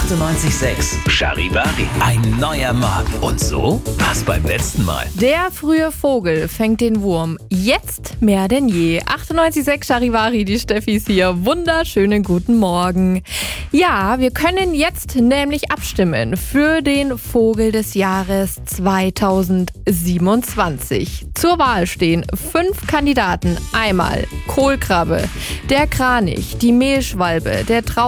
98,6 Charivari. Ein neuer Morgen. Und so war's beim letzten Mal. Der frühe Vogel fängt den Wurm. Jetzt mehr denn je. 98,6 Charivari, die Steffi ist hier. Wunderschönen guten Morgen. Ja, wir können jetzt nämlich abstimmen für den Vogel des Jahres 2027. Zur Wahl stehen 5 Kandidaten. Einmal Kohlkrabbe, der Kranich, die Mehlschwalbe, der